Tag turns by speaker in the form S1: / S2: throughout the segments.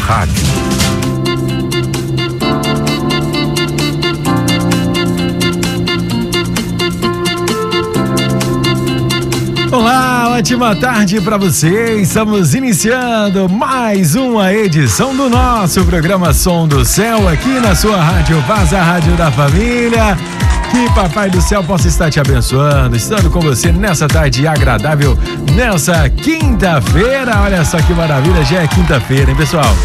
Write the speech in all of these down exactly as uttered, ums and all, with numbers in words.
S1: rádio. Olá, ótima tarde para você. Estamos iniciando mais uma edição do nosso programa Som do Céu aqui na sua rádio Vaz, a rádio da família. Que Papai do Céu possa estar te abençoando, estando com você nessa tarde agradável, nessa quinta-feira. Olha só que maravilha, já é quinta-feira, hein, pessoal?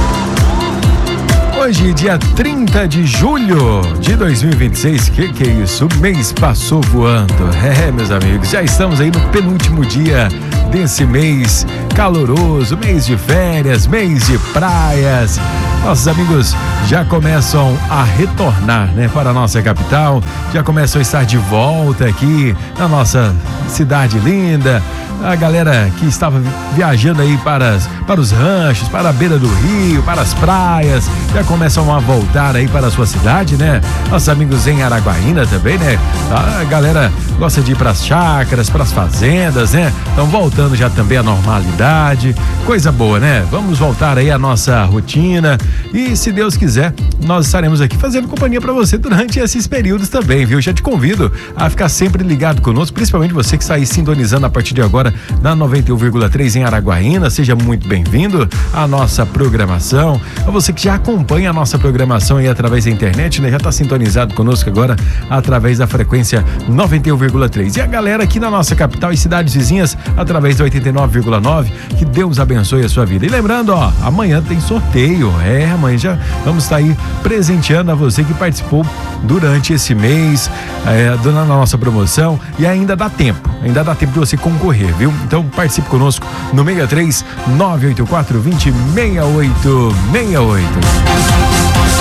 S1: Hoje, dia trinta de julho de dois mil e vinte e seis, que que é isso? O mês passou voando. É, meus amigos, já estamos aí no penúltimo dia desse mês caloroso, mês de férias, mês de praias. Nossos amigos já começam a retornar, né, para a nossa capital, já começam a estar de volta aqui na nossa cidade linda. A galera que estava viajando aí para, para os ranchos, para a beira do rio, para as praias, já começam a voltar aí para a sua cidade, né? Nossos amigos em Araguaína também, né? A galera gosta de ir para as chácaras, para as fazendas, né? Estão voltando já também à normalidade. Coisa boa, né? Vamos voltar aí à nossa rotina e, se Deus quiser, nós estaremos aqui fazendo companhia para você durante esses períodos também, viu? Já te convido a ficar sempre ligado conosco, principalmente você que está aí sintonizando a partir de agora na noventa e um vírgula três em Araguaína. Seja muito bem-vindo à nossa programação. A você que já acompanha a nossa programação aí através da internet, né? Já está sintonizado conosco agora através da frequência noventa e um vírgula três. E a galera aqui na nossa capital e cidades vizinhas através da oitenta e nove vírgula nove. Que Deus abençoe a sua vida. E lembrando, ó, amanhã tem sorteio. É, amanhã já vamos estar aí presenteando a você que participou durante esse mês, é, na nossa promoção. E ainda dá tempo, ainda dá tempo de você concorrer, viu? Então participe conosco no sessenta e três, nove oito quatro, vinte, sessenta e oito sessenta e oito.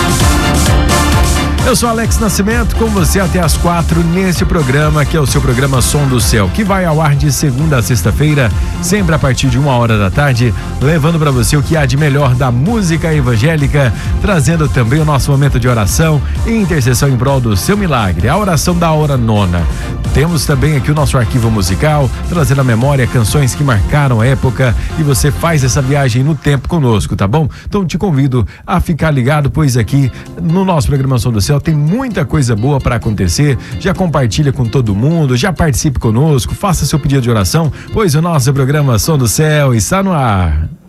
S1: Eu sou Alex Nascimento, com você até às quatro nesse programa, que é o seu programa Som do Céu, que vai ao ar de segunda a sexta-feira, sempre a partir de uma hora da tarde, levando para você o que há de melhor da música evangélica, trazendo também o nosso momento de oração e intercessão em prol do seu milagre, a oração da hora nona. Temos também aqui o nosso arquivo musical, trazendo à memória canções que marcaram a época, e você faz essa viagem no tempo conosco, tá bom? Então te convido a ficar ligado, pois aqui no nosso programa Som do Céu tem muita coisa boa para acontecer. Já compartilha com todo mundo, já participe conosco, faça seu pedido de oração, pois o nosso programa Som do Céu está no ar.